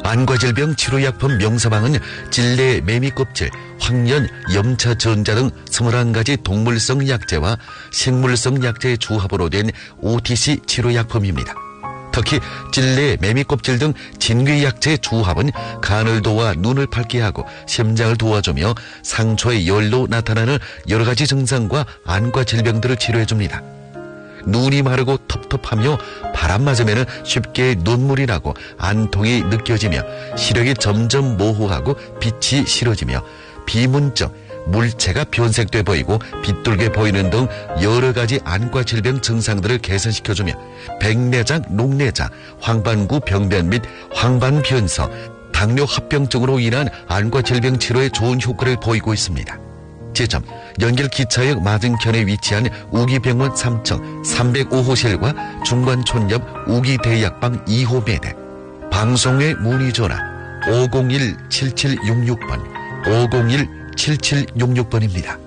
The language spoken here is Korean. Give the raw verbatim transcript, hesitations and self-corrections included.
안과질병 치료약품 명사방은 찔레 매미껍질, 황련, 염차 전자 등 이십일 가지 동물성 약재와 식물성 약재의 조합으로 된 오티씨 치료약품입니다. 특히 찔레, 매미껍질 등 진귀약재의 조합은 간을 도와 눈을 밝게 하고 심장을 도와주며 상처의 열로 나타나는 여러 가지 증상과 안과 질병들을 치료해줍니다. 눈이 마르고 텁텁하며 바람 맞으면 쉽게 눈물이 나고 안통이 느껴지며 시력이 점점 모호하고 빛이 싫어지며 비문증, 물체가 변색돼 보이고 빗돌게 보이는 등 여러 가지 안과 질병 증상들을 개선시켜주며 백내장, 녹내장, 황반구 병변 및 황반변성, 당뇨 합병증으로 인한 안과 질병 치료에 좋은 효과를 보이고 있습니다. 지점 연길 기차역 맞은편에 위치한 우기병원 삼 층 삼백오 호실과 중관촌 옆 우기대약방 이 호 매대. 방송의 문의전화 오공일 칠칠육육 번 오공일 칠칠육육 번입니다.